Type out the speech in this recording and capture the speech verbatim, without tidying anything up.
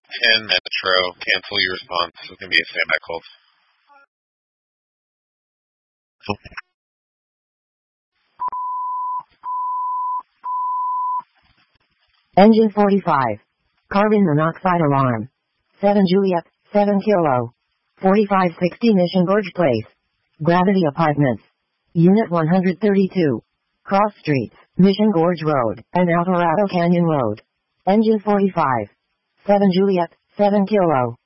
ten Metro, cancel your response. It's going to be a standby call. Engine forty-five. Carbon monoxide alarm. seven Juliet, seven Kilo. forty-five sixty Mission Gorge Place. Gravity Apartments. Unit one hundred thirty-two. Cross Streets, Mission Gorge Road, and Alvarado Canyon Road. Engine forty-five. seven Juliet, seven Kilo.